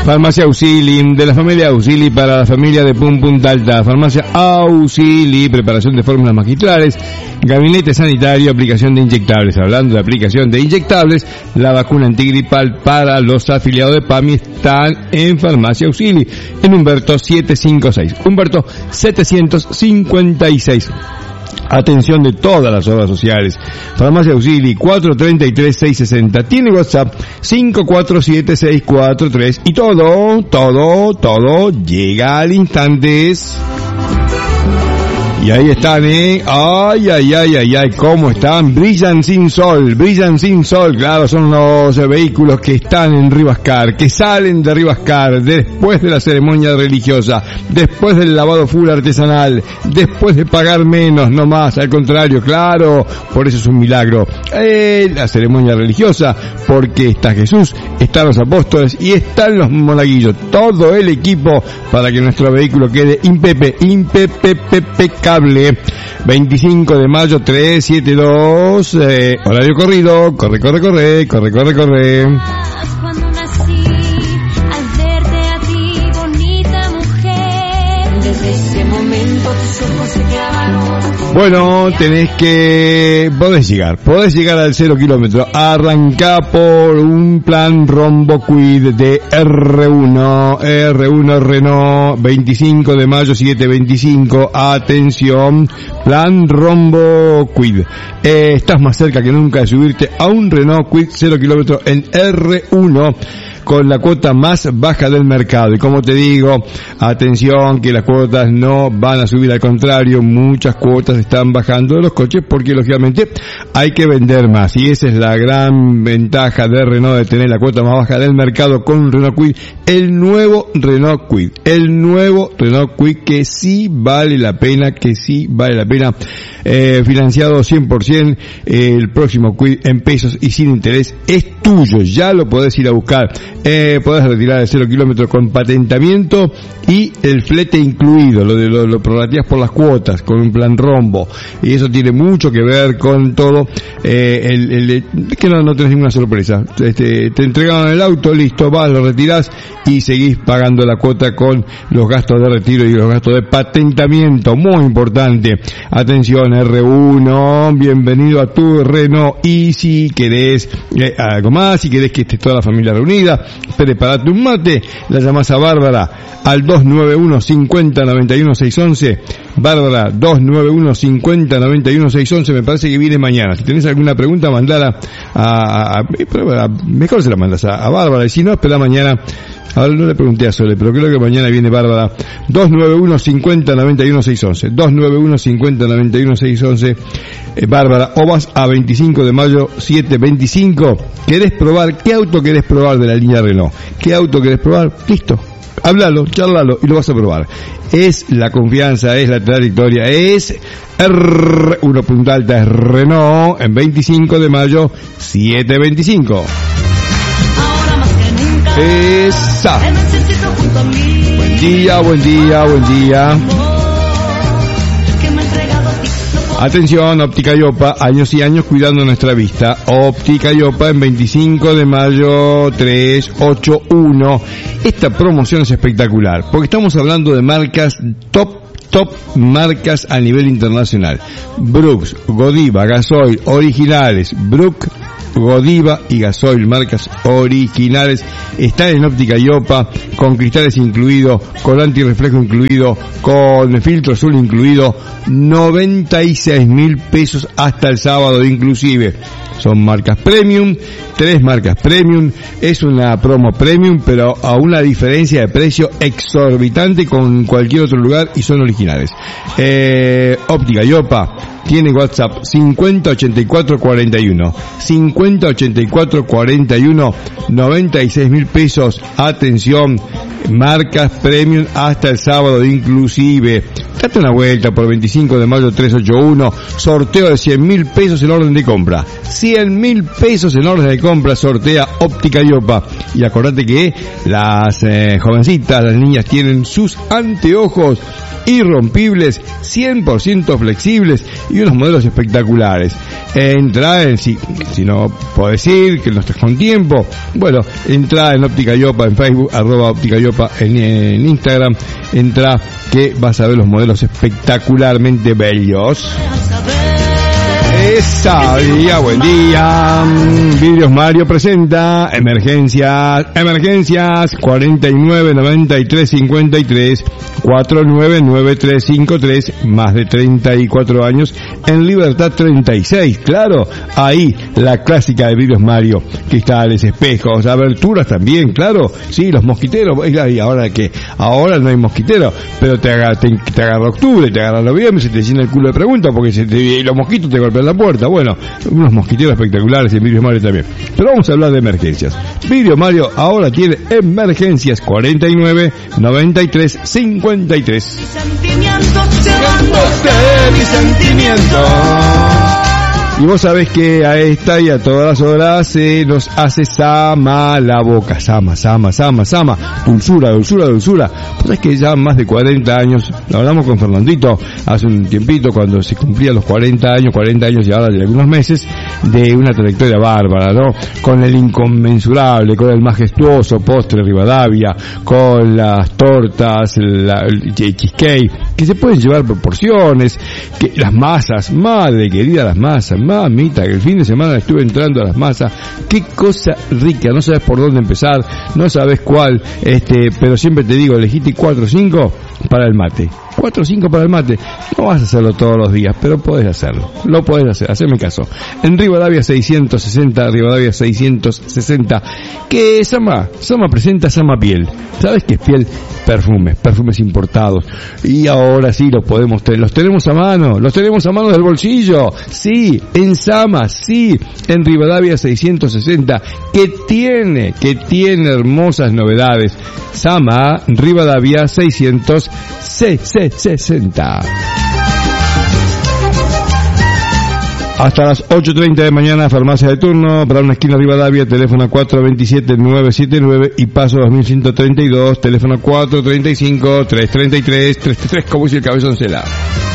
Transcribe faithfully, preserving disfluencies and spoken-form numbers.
Farmacia Auxili, de la familia Auxili para la familia de Pum Punta Alta. Farmacia Auxili, preparación de fórmulas magistrales, gabinete sanitario, aplicación de inyectables. Hablando de aplicación de inyectables, la vacuna antigripal para los afiliados de PAMI están en Farmacia Auxili, en Humberto setecientos cincuenta y seis. Humberto setecientos cincuenta y seis. Atención de todas las obras sociales. Farmacia Auxili, cuatro treinta y tres, seiscientos sesenta. Tiene WhatsApp cinco cuatro siete seis cuatro tres. Y todo, todo, todo llega al instante. Y ahí están, ¿eh? Ay, ay, ay, ay, ay, ¿cómo están? Brillan sin sol, brillan sin sol. Claro, son los vehículos que están en Rivascar, que salen de Rivascar después de la ceremonia religiosa, después del lavado full artesanal, después de pagar menos, no más, al contrario, claro, por eso es un milagro. Eh, la ceremonia religiosa, porque está Jesús, están los apóstoles y están los monaguillos, todo el equipo para que nuestro vehículo quede impepe, impepepepecable. veinticinco de mayo, trescientos setenta y dos, eh, horario corrido, corre, corre, corre, corre, corre, corre. Cuando nací, al verte a ti, bonita mujer, desde ese momento tus ojos se clavaron. Bueno, tenés que... podés llegar, podés llegar al cero kilómetro. Arrancá por un plan Rombo Quid de R uno, R uno Renault, veinticinco de mayo, siete veinticinco. Atención, plan Rombo Quid. Eh, estás más cerca que nunca de subirte a un Renault Quid cero kilómetro en R uno, con la cuota más baja del mercado. Y como te digo, atención, que las cuotas no van a subir, al contrario, muchas cuotas están bajando de los coches porque lógicamente hay que vender más. Y esa es la gran ventaja de Renault, de tener la cuota más baja del mercado con un Renault Kwid, el nuevo Renault Kwid, el nuevo Renault Kwid que sí vale la pena, que sí vale la pena, eh, financiado cien por ciento, eh, el próximo Kwid en pesos y sin interés es tuyo, ya lo podés ir a buscar. Eh, podés retirar de cero kilómetros con patentamiento y el flete incluido, lo de lo, lo prorrateás por las cuotas con un plan Rombo, y eso tiene mucho que ver con todo. Eh, el, el, el que no, no tenés ninguna sorpresa, este, te entregaron el auto, listo, vas, lo retirás y seguís pagando la cuota con los gastos de retiro y los gastos de patentamiento, muy importante. Atención, R uno, bienvenido a tu Renault. Y si querés eh, algo más, si querés que esté toda la familia reunida, preparate un mate, la llamás a Bárbara al dos nueve uno cincuenta noventa y uno seiscientos once. Bárbara, dos nueve uno cincuenta noventa y uno seiscientos once, me parece que viene mañana. Si tenés alguna pregunta, mandala a, a, a, a mejor se la mandas a, a Bárbara, y si no, espera mañana. Ahora no le pregunté a Sole, pero creo que mañana viene Bárbara. dos nueve uno cincuenta noventa y uno seiscientos once, dos nueve uno cincuenta noventa y uno seiscientos once, eh, Bárbara, o vas a veinticinco de mayo, siete veinticinco. ¿Querés probar? ¿Qué auto querés probar de la línea Renault? ¿Qué auto querés probar? Listo. Háblalo, charlalo y lo vas a probar. Es la confianza, es la trayectoria, es R uno Punta Alta, es Renault, en veinticinco de mayo, siete veinticinco. Esa. Buen día, buen día, buen día. Atención, Óptica Iopa, años y años cuidando nuestra vista. Óptica Iopa en veinticinco de mayo, trescientos ochenta y uno. Esta promoción es espectacular, porque estamos hablando de marcas top, top marcas a nivel internacional. Brooks, Godiva, Gasoil, originales. Brooks, Godiva y Gasoil, marcas originales, están en Óptica Iopa, con cristales incluido, con antirreflejo incluido, con filtro azul incluido, noventa y seis mil pesos hasta el sábado inclusive. Son marcas premium, tres marcas premium, es una promo premium, pero a una diferencia de precio exorbitante con cualquier otro lugar, y son originales. Eh, Óptica Iopa tiene WhatsApp cincuenta ochenta y cuatro cuarenta y uno, cincuenta ochenta y cuatro cuarenta y uno, noventa y seis mil pesos, atención, marcas premium hasta el sábado inclusive. Date una vuelta por veinticinco de mayo, trescientos ochenta y uno, sorteo de cien mil pesos en orden de compra, cien mil pesos en orden de compra, sortea Óptica Iopa. Y acordate que las eh, jovencitas, las niñas tienen sus anteojos irrompibles, cien por ciento flexibles y unos modelos espectaculares. Entra en, si, si no podés ir, que no estés con tiempo, bueno, entra en Óptica Iopa en Facebook, arroba Óptica Iopa en, en Instagram, entra que vas a ver los modelos espectacularmente bellos. Esa, día, buen día. Vidrios Mario presenta Emergencias, Emergencias cuarenta y nueve noventa y tres cincuenta y tres cuarenta y nueve noventa y tres cincuenta y tres, más de treinta y cuatro años en Libertad treinta y seis, claro, ahí la clásica de Vidrios Mario, cristales, espejos, aberturas también, claro, sí, los mosquiteros, y ahora que, ahora no hay mosquiteros, pero te agarra, te, te agarra octubre, te agarra noviembre, se te llena el culo de preguntas porque se te, los mosquitos te golpean la puerta, bueno, unos mosquiteros espectaculares en Vidrios Mario también, pero vamos a hablar de emergencias. Vidrios Mario ahora tiene Emergencias cuarenta y nueve noventa y tres cincuenta y tres. Mi sentimiento. Y vos sabés que a esta y a todas las horas se eh, nos hace Sama la boca. Sama, Sama, Sama, Sama. Dulzura, dulzura, dulzura. Pues es que ya más de cuarenta años, hablamos con Fernandito hace un tiempito cuando se cumplían los cuarenta años, cuarenta años y ahora de algunos meses, de una trayectoria bárbara, ¿no? Con el inconmensurable, con el majestuoso postre Rivadavia, con las tortas, la, el cheesecake, que se pueden llevar por porciones, que las masas, madre querida, las masas, mamita, que el fin de semana estuve entrando a las masas, qué cosa rica, no sabes por dónde empezar, no sabes cuál, este, pero siempre te digo, elegiste cuatro o cinco para el mate. cuatro o cinco para el mate. No vas a hacerlo todos los días, pero podés hacerlo. Lo podés hacer, haceme caso. En Rivadavia seiscientos sesenta, Rivadavia seiscientos sesenta, que Sama, Sama presenta Sama Piel. ¿Sabes qué es piel? Perfumes, perfumes importados. Y ahora sí los podemos tener, los tenemos a mano, los tenemos a mano del bolsillo. Sí, en Sama, sí, en Rivadavia seiscientos sesenta, que tiene, que tiene hermosas novedades. Sama, Rivadavia seiscientos sesenta. Hasta las ocho treinta de mañana, farmacia de turno, para una esquina Rivadavia, teléfono cuatro dos siete nueve siete nueve y paso dos mil ciento treinta y dos, teléfono cuatro treinta y cinco tres treinta y tres tres treinta y tres, como dice el cabezón Cela.